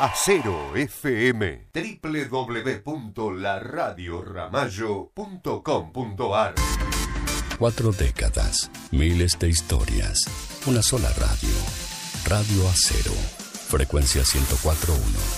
Acero FM, www.laradioramallo.com.ar. 4 décadas, miles de historias, una sola radio. Radio Acero, frecuencia 104.1.